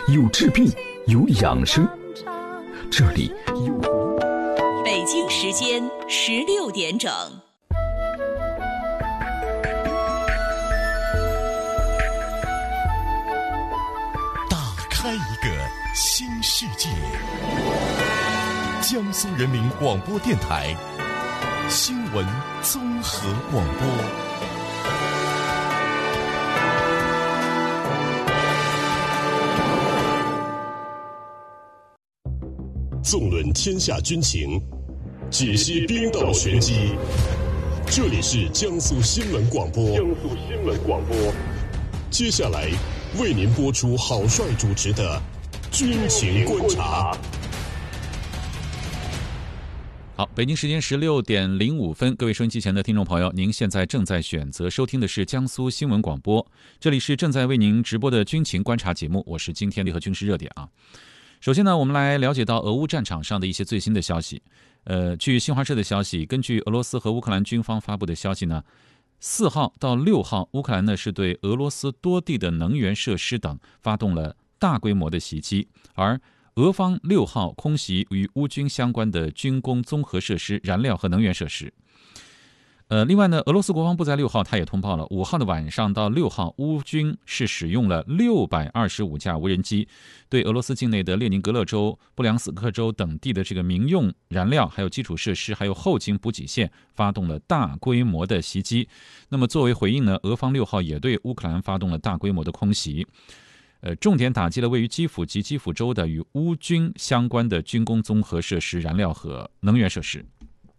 有治病，有养生，这里有北京时间16点整。 打开一个新世界，江苏人民广播电台新闻综合广播。纵论天下军情，解析兵道玄机。这里是江苏新闻广播。接下来为您播出郝帅主持的军情观察。 好，北京时间16点05分，各位收音机前的听众朋友，您现在正在选择收听的是江苏新闻广播，这里是正在为您直播的军情观察节目，我是今天联合军事热点啊。首先呢，我们来了解到俄乌战场上的一些最新的消息。据新华社的消息，根据俄罗斯和乌克兰军方发布的消息呢，4号到6号，乌克兰呢是对俄罗斯多地的能源设施等发动了大规模的袭击，而俄方6号空袭与乌军相关的军工综合设施、燃料和能源设施。另外呢，俄罗斯国防部在6号他也通报了5号的晚上到6号，乌军是使用了625架无人机，对俄罗斯境内的列宁格勒州、布良斯克州等地的这个民用燃料、还有基础设施、还有后勤补给线发动了大规模的袭击。那么作为回应呢，俄方6号也对乌克兰发动了大规模的空袭，重点打击了位于基辅及基辅州的与乌军相关的军工综合设施、燃料和能源设施。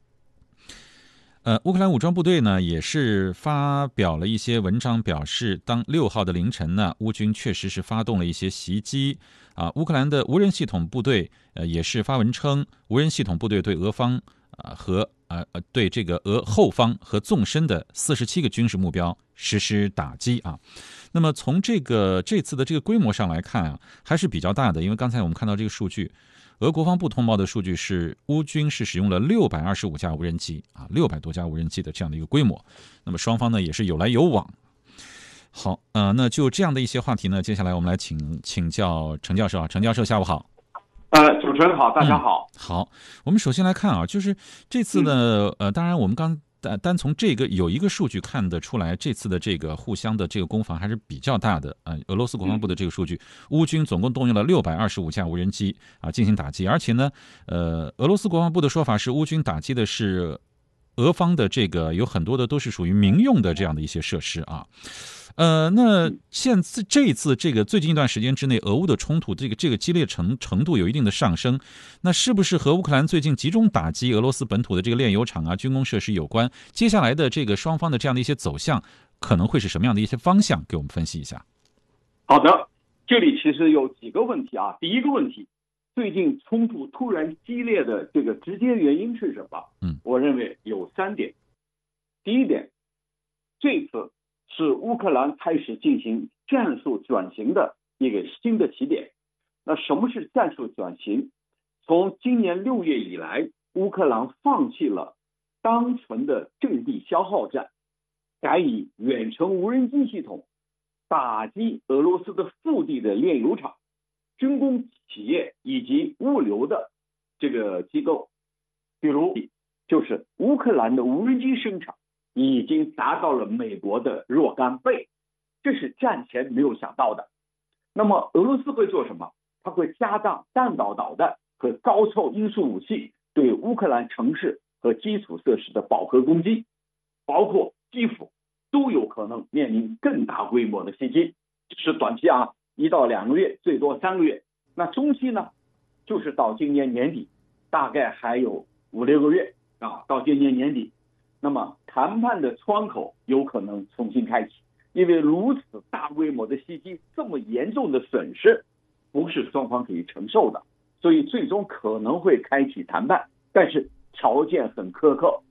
乌克兰武装部队呢也是发表了一些文章，表示当6号的凌晨呢，乌军确实是发动了一些袭击啊。乌克兰的无人系统部队也是发文称，无人系统部队对俄方对这个俄后方和纵深的47个军事目标实施打击啊。那么从这次的这个规模上来看啊，还是比较大的，因为刚才我们看到这个数据。俄国防部通报的数据是，乌军是使用了625架无人机啊，600多架无人机的这样的一个规模。那么双方呢也是有来有往。好，那就这样的一些话题呢，接下来我们来请教陈教授啊，陈教授下午好。 主持人好，大家好。 好，我们首先来看啊，就是这次呢，当然我们单从这个有一个数据看得出来，这次的这个互相的这个攻防还是比较大的。俄罗斯国防部的这个数据，乌军总共动用了625架无人机啊进行打击，而且呢，俄罗斯国防部的说法是，乌军打击的是俄方的这个有很多的都是属于民用的这样的一些设施啊。那这一次这个最近一段时间之内，俄乌的冲突这个激烈程度有一定的上升，那是不是和乌克兰最近集中打击俄罗斯本土的这个炼油厂啊、军工设施有关？接下来的这个双方的这样的一些走向，可能会是什么样的一些方向？给我们分析一下。 好的，这里其实有几个问题啊。第一个问题，最近冲突突然激烈的这个直接原因是什么？我认为有3点。第一点，这次是乌克兰开始进行战术转型的一个新的起点。那什么是战术转型？从今年6月以来，乌克兰放弃了单纯的阵地消耗战，改以远程无人机系统打击俄罗斯的腹地的炼油厂、军工企业以及物流的这个机构。比如就是乌克兰的无人机生产已经达到了美国的若干倍，这是战前没有想到的。那么俄罗斯会做什么？它会加大弹道导弹和高超音速武器对乌克兰城市和基础设施的饱和攻击，包括基辅都有可能面临更大规模的袭击。这是短期啊，1到2个月，最多3个月。那中期呢，就是到今年年底，大概还有5、6个月啊，到今年年底。那么谈判的窗口有可能重新开启，因为如此大规模的袭击，这么严重的损失不是双方可以承受的，所以最终可能会开启谈判，但是条件很苛刻。